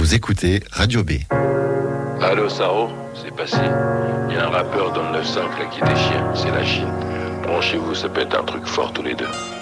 Vous écoutez Radio B. Allô, Saro, c'est passé. Il y a un rappeur dans le 9-5 là qui déchire, c'est la Chine. Branchez-vous, ça peut être un truc fort tous les deux.